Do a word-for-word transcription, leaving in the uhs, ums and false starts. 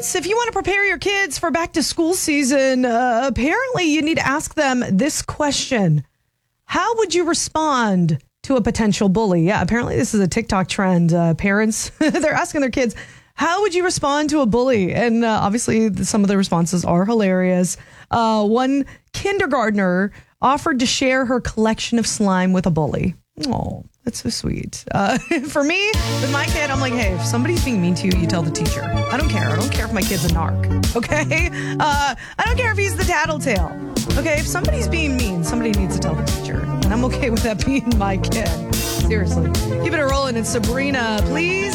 parents, if you want to prepare your kids for back to school season, uh, apparently you need to ask them this question. How would you respond to a potential bully? Yeah, apparently this is a TikTok trend. Uh, parents, they're asking their kids, how would you respond to a bully? And uh, obviously some of the responses are hilarious. Uh, one kindergartner offered to share her collection of slime with a bully. Oh, that's so sweet. Uh, for me, with my kid, I'm like, hey, if somebody's being mean to you, you tell the teacher. I don't care. I don't care if my kid's a narc. Okay? Uh, I don't care if he's the tattletale. Okay? If somebody's being mean, somebody needs to tell the teacher. And I'm okay with that being my kid. Seriously. Keep it rolling. It's Sabrina, please.